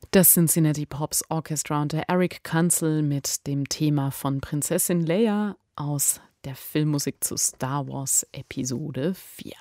Das Cincinnati Pops Orchestra und der Eric Kunzel mit dem Thema von Prinzessin Leia aus der Filmmusik zu Star Wars Episode 4.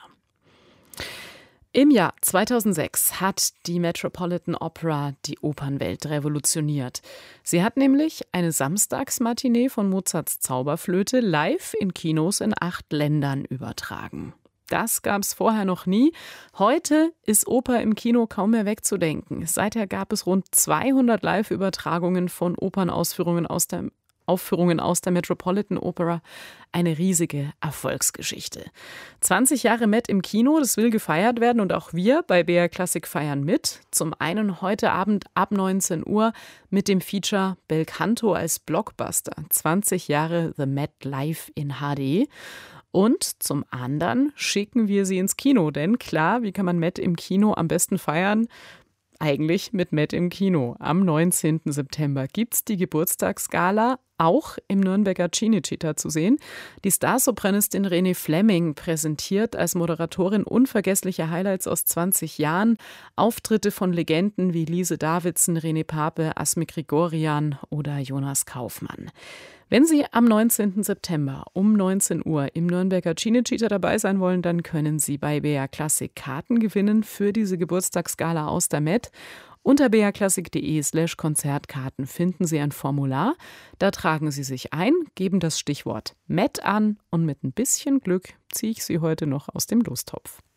Im Jahr 2006 hat die Metropolitan Opera die Opernwelt revolutioniert. Sie hat nämlich eine Samstagsmatinee von Mozarts Zauberflöte live in Kinos in 8 Ländern übertragen. Das gab es vorher noch nie. Heute ist Oper im Kino kaum mehr wegzudenken. Seither gab es rund 200 Live-Übertragungen von Opernaufführungen aus der Metropolitan Opera. Eine riesige Erfolgsgeschichte. 20 Jahre Met im Kino, das will gefeiert werden und auch wir bei BR Classic feiern mit. Zum einen heute Abend ab 19 Uhr mit dem Feature Belcanto als Blockbuster. 20 Jahre The Met live in HD. Und zum anderen schicken wir sie ins Kino, denn klar, wie kann man Met im Kino am besten feiern? Eigentlich mit Met im Kino. Am 19. September gibt's die Geburtstagsgala, auch im Nürnberger Cinecittà zu sehen. Die Starsopranistin Renée Fleming präsentiert als Moderatorin unvergessliche Highlights aus 20 Jahren. Auftritte von Legenden wie Lise Davidsen, René Pape, Asmi Grigorian oder Jonas Kaufmann. Wenn Sie am 19. September um 19 Uhr im Nürnberger Cinecittà dabei sein wollen, dann können Sie bei BR Classic Karten gewinnen für diese Geburtstagsgala aus der Met. Unter brklassik.de/Konzertkarten finden Sie ein Formular. Da tragen Sie sich ein, geben das Stichwort Met an und mit ein bisschen Glück ziehe ich Sie heute noch aus dem Lostopf.